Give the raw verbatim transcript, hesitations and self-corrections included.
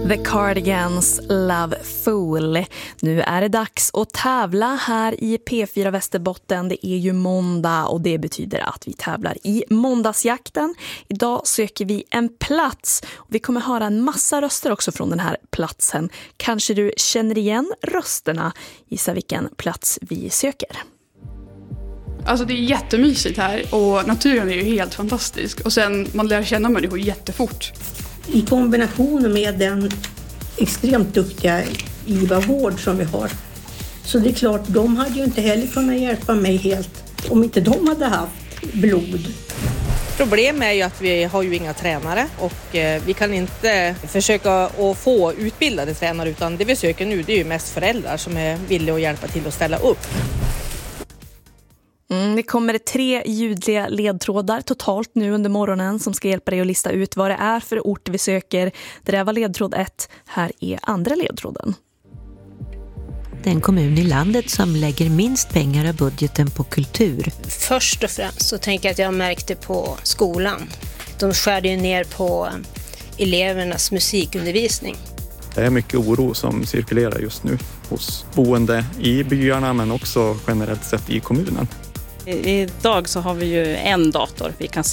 The Cardigans, Love Fool. Nu är det dags att tävla här i P fyra Västerbotten. Det är ju måndag och det betyder att vi tävlar i måndagsjakten. Idag söker vi en plats och vi kommer höra en massa röster också från den här platsen. Kanske du känner igen rösterna. Gissa vilken plats vi söker. Alltså det är jättemysigt här och naturen är ju helt fantastisk. Och sen man lär känna människor jättefort. I kombination med den extremt duktiga I V A-vård som vi har. Så det är klart, de hade ju inte heller kunnat hjälpa mig helt om inte de hade haft blod. Problemet är ju att vi har ju inga tränare och vi kan inte försöka att få utbildade tränare, utan det vi söker nu det är ju mest föräldrar som är villiga att hjälpa till att ställa upp. Mm, det kommer tre ljudliga ledtrådar totalt nu under morgonen som ska hjälpa dig att lista ut vad det är för ort vi söker. Det där var ledtråd ett, här är andra ledtråden. Den kommun i landet som lägger minst pengar av budgeten på kultur. Först och främst så tänker jag att jag märkte på skolan. De skärde ju ner på elevernas musikundervisning. Det är mycket oro som cirkulerar just nu hos boende i byarna men också generellt sett i kommunen. Idag så har vi ju en dator vi kan